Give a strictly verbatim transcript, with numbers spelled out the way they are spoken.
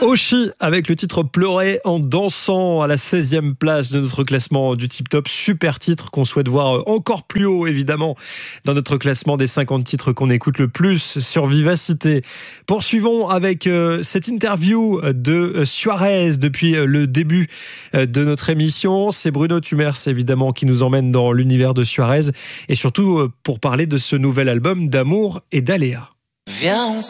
Oshi avec le titre Pleurer en dansant à la seizième place de notre classement du Tip Top. Super titre qu'on souhaite voir encore plus haut évidemment dans notre classement des cinquante titres qu'on écoute le plus sur Vivacité. Poursuivons avec euh, cette interview de Suarez depuis le début de notre émission. C'est Bruno Tumers évidemment qui nous emmène dans l'univers de Suarez et surtout pour parler de ce nouvel album d'Amour et d'Aléa. Viens, on